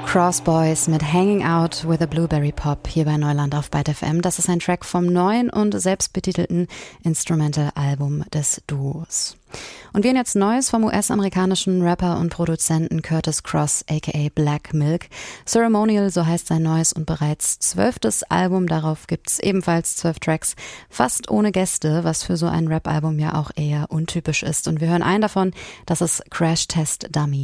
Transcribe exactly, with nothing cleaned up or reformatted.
Cross Boys mit Hanging Out with a Blueberry Pop hier bei Neuland auf Byte F M. Das ist ein Track vom neuen und selbstbetitelten Instrumental-Album des Duos. Und wir haben jetzt Neues vom U S-amerikanischen Rapper und Produzenten Curtis Cross aka Black Milk. Ceremonial, so heißt sein neues und bereits zwölftes Album. Darauf gibt's ebenfalls zwölf Tracks, fast ohne Gäste, was für so ein Rap-Album ja auch eher untypisch ist. Und wir hören einen davon, das ist Crash Test Dummy.